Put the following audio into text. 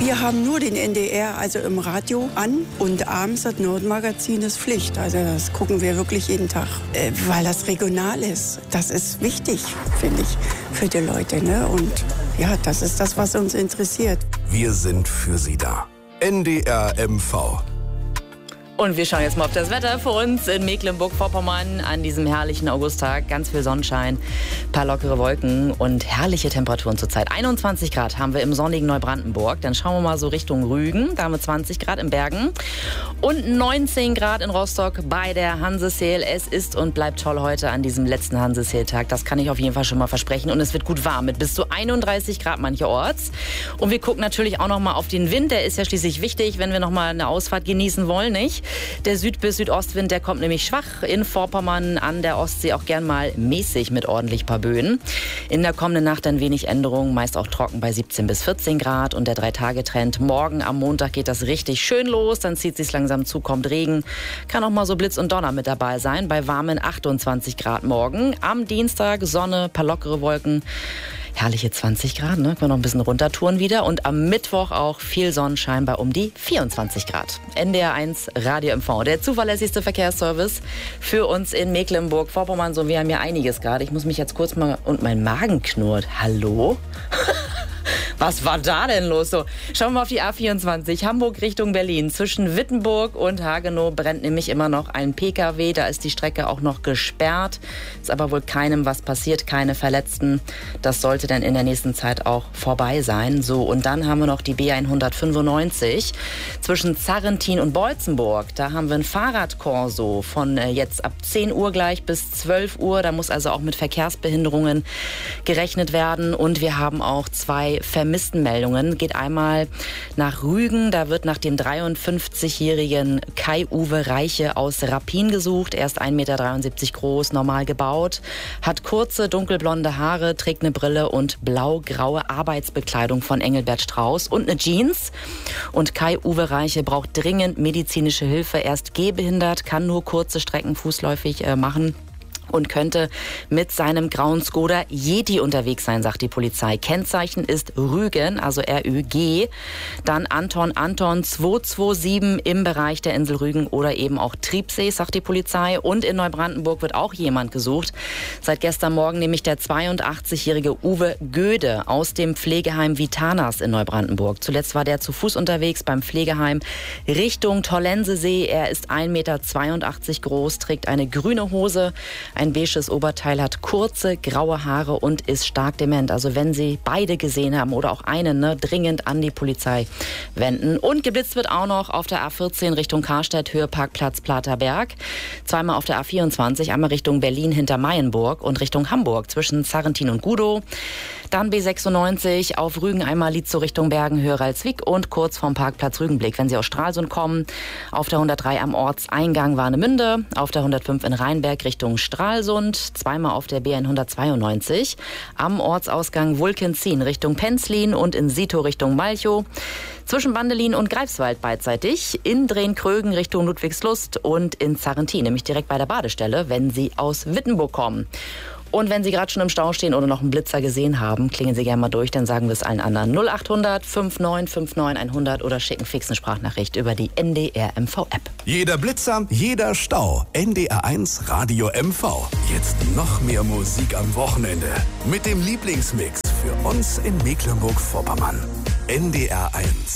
Wir haben nur den NDR, also im Radio, an. Und abends das Nordmagazin ist Pflicht. Also das gucken wir wirklich jeden Tag, weil das regional ist. Das ist wichtig, finde ich, für die Leute. Ne? Und ja, das ist das, was uns interessiert. Wir sind für Sie da. NDR MV. Und wir schauen jetzt mal auf das Wetter für uns in Mecklenburg-Vorpommern an diesem herrlichen Augusttag. Ganz viel Sonnenschein, paar lockere Wolken und herrliche Temperaturen zurzeit. 21 Grad haben wir im sonnigen Neubrandenburg. Dann schauen wir mal so Richtung Rügen. Da haben wir 20 Grad in Bergen und 19 Grad in Rostock bei der Hanseseel. Es ist und bleibt toll heute an diesem letzten Hanseseel-Tag. Das kann ich auf jeden Fall schon mal versprechen. Und es wird gut warm mit bis zu 31 Grad mancherorts. Und wir gucken natürlich auch noch mal auf den Wind. Der ist ja schließlich wichtig, wenn wir noch mal eine Ausfahrt genießen wollen, nicht? Der Süd- bis Südostwind, der kommt nämlich schwach in Vorpommern, an der Ostsee auch gern mal mäßig mit ordentlich paar Böen. In der kommenden Nacht ein wenig Änderung, meist auch trocken bei 17 bis 14 Grad. Und der 3-Tage-Trend, morgen am Montag geht das richtig schön los, dann zieht es sich langsam zu, kommt Regen. Kann auch mal so Blitz und Donner mit dabei sein, bei warmen 28 Grad morgen. Am Dienstag Sonne, paar lockere Wolken. Herrliche 20 Grad, ne? Können wir noch ein bisschen runtertouren wieder. Und am Mittwoch auch viel Sonnenschein bei um die 24 Grad. NDR 1 Radio MV, der zuverlässigste Verkehrsservice für uns in Mecklenburg-Vorpommern. So, wir haben ja einiges gerade. Ich muss mich jetzt kurz mal... Und mein Magen knurrt. Hallo? Was war da denn los? So, schauen wir mal auf die A24, Hamburg Richtung Berlin. Zwischen Wittenburg und Hagenow brennt nämlich immer noch ein PKW. Da ist die Strecke auch noch gesperrt. Ist aber wohl keinem was passiert, keine Verletzten. Das sollte dann in der nächsten Zeit auch vorbei sein. So, und dann haben wir noch die B195 zwischen Zarrentin und Beutzenburg. Da haben wir ein Fahrradkorso von jetzt ab 10 Uhr gleich bis 12 Uhr. Da muss also auch mit Verkehrsbehinderungen gerechnet werden. Und wir haben auch 2 Vermisstenmeldungen. Geht einmal nach Rügen. Da wird nach dem 53-jährigen Kai-Uwe Reiche aus Rappin gesucht. Er ist 1,73 Meter groß, normal gebaut, hat kurze, dunkelblonde Haare, trägt eine Brille und blau-graue Arbeitsbekleidung von Engelbert Strauß und eine Jeans. Und Kai-Uwe Reiche braucht dringend medizinische Hilfe. Er ist gehbehindert, kann nur kurze Strecken fußläufig machen und könnte mit seinem grauen Skoda Yeti unterwegs sein, sagt die Polizei. Kennzeichen ist Rügen, also RÜG. Dann Anton 227 im Bereich der Insel Rügen oder eben auch Triebsee, sagt die Polizei. Und in Neubrandenburg wird auch jemand gesucht. Seit gestern Morgen nämlich der 82-jährige Uwe Göde aus dem Pflegeheim Vitanas in Neubrandenburg. Zuletzt war der zu Fuß unterwegs beim Pflegeheim Richtung Tollensesee. Er ist 1,82 Meter groß, trägt eine grüne Hose, ein beiges Oberteil, hat kurze graue Haare und ist stark dement. Also wenn Sie beide gesehen haben oder auch einen, ne, dringend an die Polizei wenden. Und geblitzt wird auch noch auf der A14 Richtung Karstedt, Höhe Parkplatz Platerberg. Zweimal auf der A24, einmal Richtung Berlin hinter Mayenburg und Richtung Hamburg zwischen Zarrentin und Gudow. Dann B96 auf Rügen, einmal Lietzow Richtung Bergen, Höhe Ralswiek und kurz vom Parkplatz Rügenblick. Wenn Sie aus Stralsund kommen, auf der 103 am Ortseingang Warnemünde, auf der 105 in Rheinberg Richtung Stralsund, zweimal auf der B192, am Ortsausgang Wulkenzien Richtung Penzlin und in Sito Richtung Malchow, zwischen Bandelin und Greifswald beidseitig, in Drehn-Krögen Richtung Ludwigslust und in Zarrentin, nämlich direkt bei der Badestelle, wenn Sie aus Wittenburg kommen. Und wenn Sie gerade schon im Stau stehen oder noch einen Blitzer gesehen haben, klingen Sie gerne mal durch, dann sagen wir es allen anderen. 0800 5959 100 oder schicken fix eine Sprachnachricht über die NDR MV-App. Jeder Blitzer, jeder Stau. NDR 1 Radio MV. Jetzt noch mehr Musik am Wochenende. Mit dem Lieblingsmix für uns in Mecklenburg-Vorpommern. NDR 1.